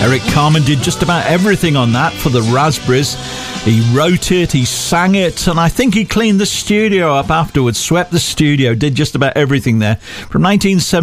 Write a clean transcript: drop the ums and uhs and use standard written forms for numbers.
Eric Carmen did just about everything on that for the Raspberries. He wrote it, he sang it, and I think he cleaned the studio up afterwards, swept the studio, did just about everything there. From 1970.